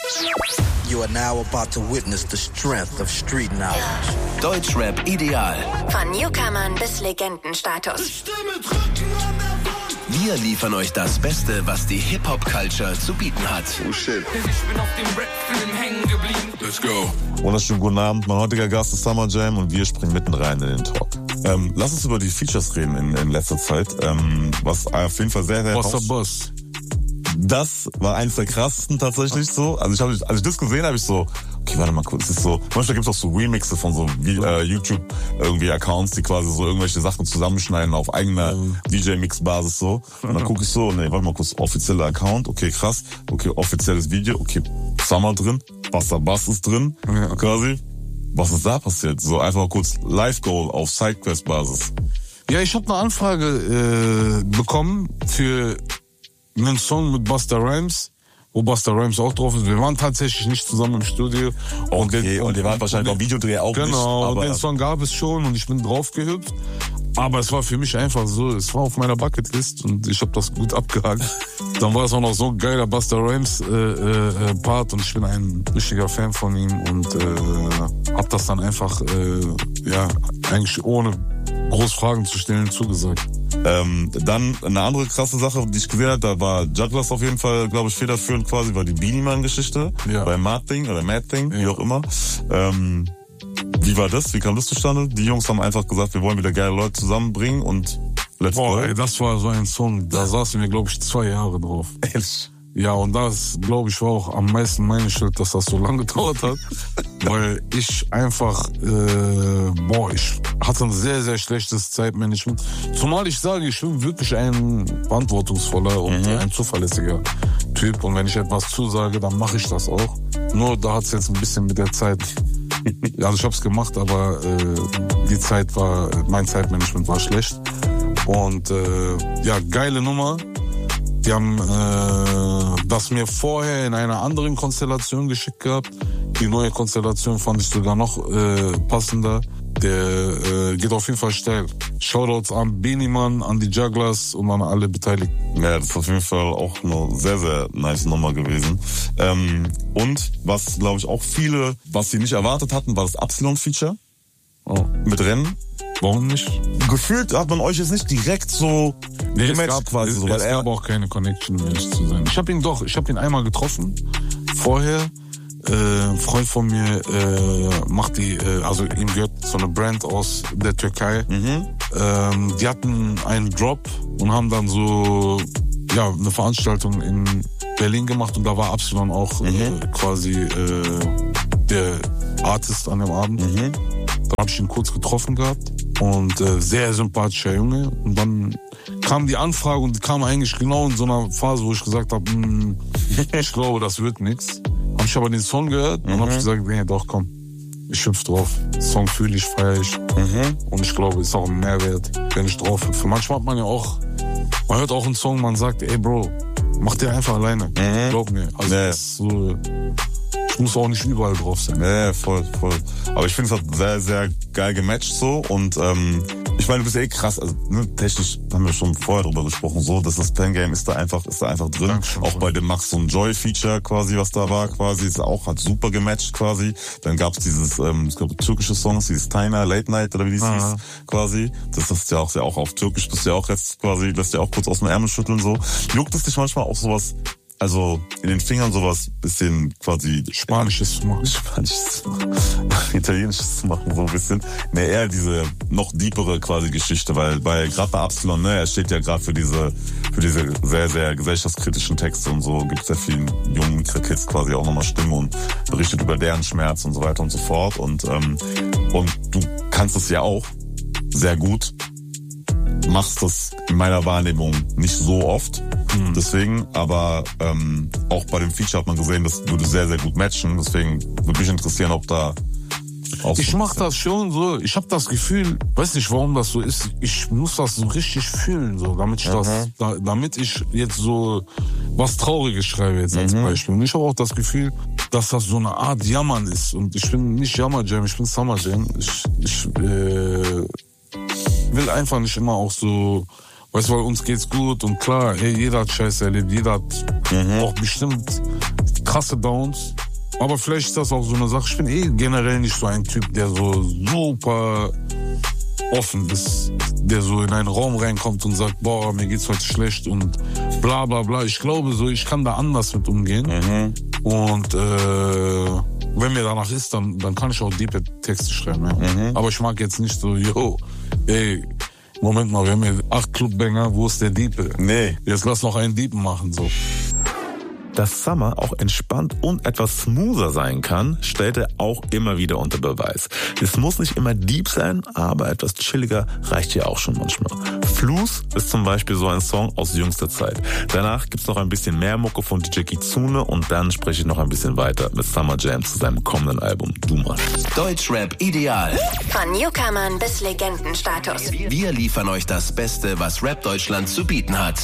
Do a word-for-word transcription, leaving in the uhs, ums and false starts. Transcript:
You are now about to witness the strength of street knowledge. Deutschrap ideal. Von Newcomern bis Legendenstatus. Wir liefern euch das Beste, was die Hip-Hop-Culture zu bieten hat. Oh shit. Ich bin auf dem Rap-Film hängen geblieben. Let's go. Wunderschönen guten Abend. Mein heutiger Gast ist Summer Jam und wir springen mitten rein in den Talk. Ähm, lass uns über die Features reden in, in letzter Zeit. Ähm, was auf jeden Fall sehr, sehr... Boss der Boss. Das war eins der krassesten tatsächlich so. Also ich habe, als ich das gesehen habe, ich so, okay, warte mal kurz, es ist so, manchmal gibt es auch so Remixe von so wie, äh, YouTube irgendwie Accounts, die quasi so irgendwelche Sachen zusammenschneiden auf eigener mhm. D J-Mix-Basis so. Und dann gucke ich so, nee, warte mal kurz, offizieller Account, okay, krass, okay, offizielles Video, okay, Summer drin, Buster Bass ist drin, ja. quasi. Was ist da passiert? So einfach mal kurz Live-Goal auf Sidequest-Basis. Ja, ich habe eine Anfrage äh, bekommen für einen Song mit Busta Rhymes, wo Busta Rhymes auch drauf ist. Wir waren tatsächlich nicht zusammen im Studio. Okay, und, den, und ihr wart wahrscheinlich beim Videodreh auch genau, nicht. Genau, aber den Song gab es schon und ich bin drauf gehüpft. Aber es war für mich einfach so, es war auf meiner Bucketlist und ich habe das gut abgehakt. Dann war es auch noch so ein geiler Busta Rhymes äh, äh, Part und ich bin ein richtiger Fan von ihm und äh, hab das dann einfach, äh, ja, eigentlich ohne groß Fragen zu stellen zugesagt. Ähm, dann eine andere krasse Sache, die ich gesehen habe, da war Jugglers auf jeden Fall, glaube ich, federführend quasi, war die Beanie Man-Geschichte ja. bei Mad Thing oder Mad Thing, ja. wie auch immer. Ähm, wie war das? Wie kam das zustande? Die Jungs haben einfach gesagt, wir wollen wieder geile Leute zusammenbringen und let's Boah, go. Ey, das war so ein Song, da saßen wir, glaube ich, zwei Jahre drauf. Ehrlich? Ja, und das, glaube ich, war auch am meisten meine Schuld, dass das so lange gedauert hat. Weil ich einfach, äh, boah, ich hatte ein sehr, sehr schlechtes Zeitmanagement. Zumal ich sage, ich bin wirklich ein verantwortungsvoller und mhm. ein zuverlässiger Typ. Und wenn ich etwas zusage, dann mache ich das auch. Nur da hat es jetzt ein bisschen mit der Zeit, also ich habe es gemacht, aber äh, die Zeit war, mein Zeitmanagement war schlecht. Und äh, ja, geile Nummer. Die haben äh, das mir vorher in einer anderen Konstellation geschickt gehabt. Die neue Konstellation fand ich sogar noch äh, passender. Der äh, geht auf jeden Fall steil. Shoutouts an Beanie Man, an die Jugglers und an alle Beteiligten. Ja, das ist auf jeden Fall auch eine sehr, sehr nice Nummer gewesen. Ähm, und was, glaube ich, auch viele, was sie nicht erwartet hatten, war das Absilon-Feature oh. mit Rennen. Warum nicht? Gefühlt hat man euch jetzt nicht direkt so nee, gematcht es gab, quasi. Es, so, weil es er gab auch keine Connection, um ehrlich zu sein. Ich habe ihn doch, ich habe ihn einmal getroffen. Vorher, äh, ein Freund von mir äh, macht die, äh, also ihm gehört so eine Brand aus der Türkei. Mhm. Ähm, die hatten einen Drop und haben dann so, ja, eine Veranstaltung in Berlin gemacht und da war Absilon auch mhm. äh, quasi äh, der Artist an dem Abend. Mhm. Dann habe ich ihn kurz getroffen gehabt und äh, sehr sympathischer Junge. Und dann kam die Anfrage und die kam eigentlich genau in so einer Phase, wo ich gesagt habe, ich glaube, das wird nichts. Habe ich aber den Song gehört und mhm. habe ich gesagt, nee, doch, komm, ich hüpf drauf. Song fühle ich, feiere ich. Mhm. Und ich glaube, ist auch ein Mehrwert, wenn ich drauf hüpfe. Manchmal hat man ja auch, man hört auch einen Song, man sagt, ey Bro, mach den einfach alleine. Mhm. Glaub mir. Also nee. das ist so... Ich muss auch nicht überall drauf sein. Ja, voll, voll. Aber ich finde, es hat sehr, sehr geil gematcht so. Und ähm, ich meine, du bist ja eh krass. Also ne, technisch haben wir schon vorher drüber gesprochen. So, dass das Pen-Game ist da einfach, ist da einfach drin. Dankeschön, auch voll. Bei dem Max und Joy-Feature quasi, was da war, quasi, ist auch hat super gematcht quasi. Dann gab's dieses, ähm, ich glaube, türkische Songs, dieses Tainer, Late Night oder wie die hieß, quasi. Das ist ja auch sehr auch auf Türkisch. Bist ja auch jetzt quasi, lässt ja auch kurz aus dem Ärmel schütteln so. Juckt es dich manchmal auch sowas? Also in den Fingern sowas bisschen quasi Spanisches zu machen. Spanisches zu machen. Italienisches zu machen, so ein bisschen. Ne, eher diese noch deepere quasi Geschichte, weil bei gerade bei Absilon, ne, er steht ja gerade für diese für diese sehr, sehr gesellschaftskritischen Texte und so, gibt sehr vielen jungen Kids quasi auch nochmal Stimme und berichtet über deren Schmerz und so weiter und so fort. Und, ähm, und du kannst es ja auch sehr gut. Machst das in meiner Wahrnehmung nicht so oft. Mhm. Deswegen, aber ähm, auch bei dem Feature hat man gesehen, das würde sehr, sehr gut matchen. Deswegen würde mich interessieren, ob da auch Ich so mach das schon so. Ich habe das Gefühl, weiß nicht, warum das so ist. Ich muss das so richtig fühlen, so, damit ich mhm. das, da, damit ich jetzt so was Trauriges schreibe jetzt als mhm. Beispiel. Und ich habe auch das Gefühl, dass das so eine Art Jammern ist. Und ich bin nicht Jammer Jam, ich bin Summer Jam. Ich, ich äh, will einfach nicht immer auch so Weißt du, weil uns geht's gut und klar, ey, jeder hat Scheiße erlebt, jeder hat mhm. auch bestimmt krasse Downs. Aber vielleicht ist das auch so eine Sache. Ich bin eh generell nicht so ein Typ, der so super offen ist, der so in einen Raum reinkommt und sagt, boah, mir geht's heute schlecht und bla bla bla. Ich glaube so, ich kann da anders mit umgehen. Mhm. Und äh, wenn mir danach ist, dann, dann kann ich auch diepe Texte schreiben. Ja. Mhm. Aber ich mag jetzt nicht so, yo, ey, Moment mal, wir haben hier acht Clubbanger, wo ist der Diepe? Nee. Jetzt lass noch einen Diepen machen, so. Dass Summer auch entspannt und etwas smoother sein kann, stellt er auch immer wieder unter Beweis. Es muss nicht immer deep sein, aber etwas chilliger reicht ja auch schon manchmal. Fluss ist zum Beispiel so ein Song aus jüngster Zeit. Danach gibt's noch ein bisschen mehr Mucke von D J Kitsune und dann spreche ich noch ein bisschen weiter mit Summer Jam zu seinem kommenden Album Du Mann. Deutschrap ideal. Von Newcomern bis Legendenstatus. Wir liefern euch das Beste, was Rap Deutschland zu bieten hat.